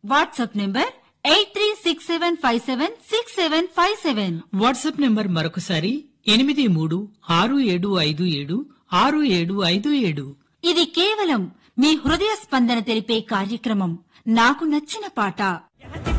WhatsApp number 8367576757. WhatsApp number మరొకసారి 8367576757. ఇది కేవలం మీ హృదయ స్పందన తెలిపే కార్యక్రమం. నాకు నచ్చిన పాట.